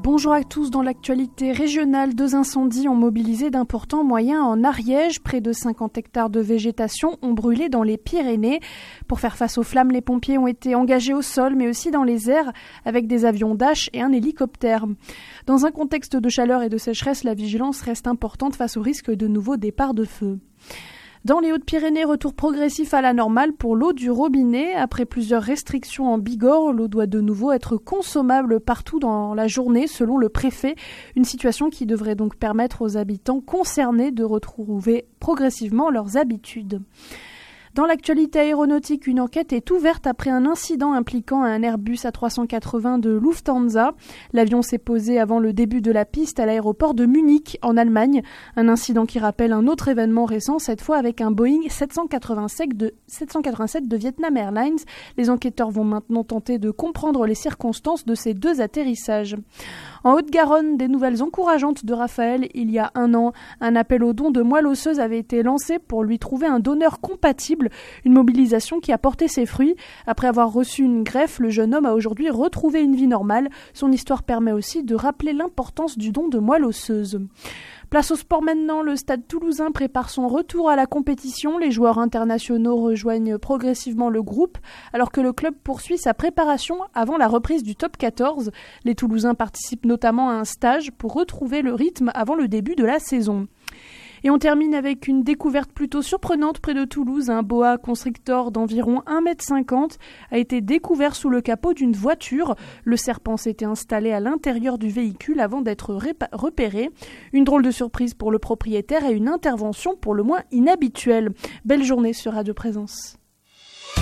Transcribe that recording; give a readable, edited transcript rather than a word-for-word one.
Bonjour à tous. Dans l'actualité régionale, 2 incendies ont mobilisé d'importants moyens en Ariège. Près de 50 hectares de végétation ont brûlé dans les Pyrénées. Pour faire face aux flammes, les pompiers ont été engagés au sol, mais aussi dans les airs, avec des avions Dash et un hélicoptère. Dans un contexte de chaleur et de sécheresse, la vigilance reste importante face au risque de nouveaux départs de feu. Dans les Hautes-Pyrénées, retour progressif à la normale pour l'eau du robinet. Après plusieurs restrictions en Bigorre, l'eau doit de nouveau être consommable partout dans la journée, selon le préfet. Une situation qui devrait donc permettre aux habitants concernés de retrouver progressivement leurs habitudes. Dans l'actualité aéronautique, une enquête est ouverte après un incident impliquant un Airbus A380 de Lufthansa. L'avion s'est posé avant le début de la piste à l'aéroport de Munich, en Allemagne. Un incident qui rappelle un autre événement récent, cette fois avec un Boeing 787 de Vietnam Airlines. Les enquêteurs vont maintenant tenter de comprendre les circonstances de ces 2 atterrissages. En Haute-Garonne, des nouvelles encourageantes de Raphaël. Il y a 1 an, un appel aux dons de moelle osseuse avait été lancé pour lui trouver un donneur compatible. Une mobilisation qui a porté ses fruits. Après avoir reçu une greffe, le jeune homme a aujourd'hui retrouvé une vie normale. Son histoire permet aussi de rappeler l'importance du don de moelle osseuse. Place au sport maintenant, le Stade Toulousain prépare son retour à la compétition. Les joueurs internationaux rejoignent progressivement le groupe, alors que le club poursuit sa préparation avant la reprise du top 14. Les Toulousains participent notamment à un stage pour retrouver le rythme avant le début de la saison. Et on termine avec une découverte plutôt surprenante près de Toulouse. Un boa constrictor d'environ 1,50 m a été découvert sous le capot d'une voiture. Le serpent s'était installé à l'intérieur du véhicule avant d'être repéré. Une drôle de surprise pour le propriétaire et une intervention pour le moins inhabituelle. Belle journée sur Radio Présence.